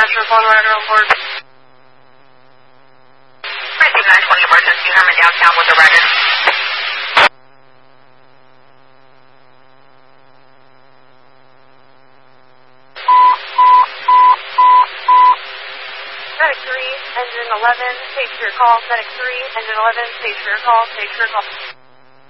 dispatcher, phone rider on board. Receive 920 emergency, Herman downtown with a rider. Medic 3, engine 11, stage for your call. Medic 3, engine 11, stage for your call. Stage for your call.